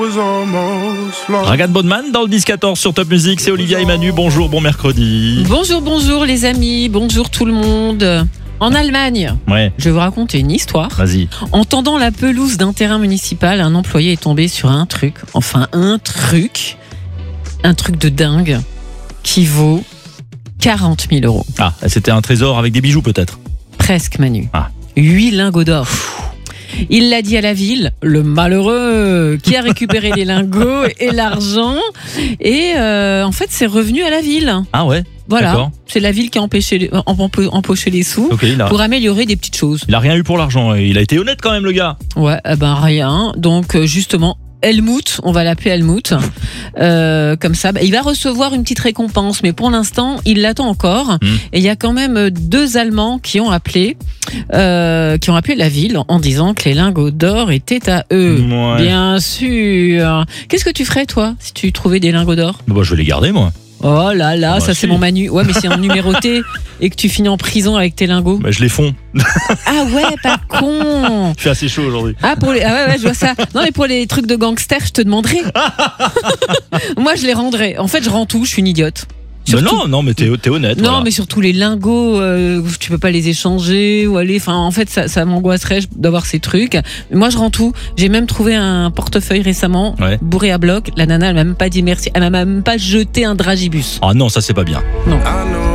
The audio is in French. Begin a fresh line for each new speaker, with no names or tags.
Ragan Bodman dans le 10-14 sur Top Music, c'est Olivia et Manu. Bonjour, bon mercredi.
Bonjour les amis, bonjour tout le monde. En Allemagne, je vais vous raconter une histoire.
Vas-y.
En tendant la pelouse d'un terrain municipal, un employé est tombé sur un truc de dingue qui vaut 40 000 euros.
Ah, c'était un trésor avec des bijoux peut-être.
Presque, Manu.
Ah.
8 lingots d'or. Il l'a dit à la ville, le malheureux qui a récupéré les lingots et l'argent. Et en fait, c'est revenu à la ville.
Ah ouais.
Voilà,
D'accord.
c'est la ville qui a empoché les sous pour améliorer des petites choses.
Il a rien eu pour l'argent, il a été honnête quand même le gars.
Ouais, rien. Donc justement, Helmut, on va l'appeler Helmut. Comme ça, il va recevoir une petite récompense, mais pour l'instant, il l'attend encore. Et il y a quand même 2 Allemands qui ont appelé la ville en disant que les lingots d'or étaient à eux.
Ouais.
Bien sûr. Qu'est-ce que tu ferais toi si tu trouvais des lingots d'or ?
Bah, je vais les garder moi.
Oh là là,
Bah,
ça c'est mon Manu. Ouais, mais c'est en numéroté et que tu finis en prison avec tes lingots.
Bah, je les fonds.
Ah ouais, pas con.
Je suis assez chaud aujourd'hui.
Ouais, je vois ça. Non, mais pour les trucs de gangster, je te demanderai. Moi, je les rendrai. En fait, je rends tout, je suis une idiote.
Bah non, mais t'es honnête.
Non,
voilà.
mais surtout les lingots, tu peux pas les échanger ou aller. Enfin, en fait, ça m'angoisserait d'avoir ces trucs. Moi, je rends tout. J'ai même trouvé un portefeuille récemment, bourré à bloc. La nana, elle m'a même pas dit merci. Elle m'a même pas jeté un dragibus.
Ah non, ça c'est pas bien.
Non.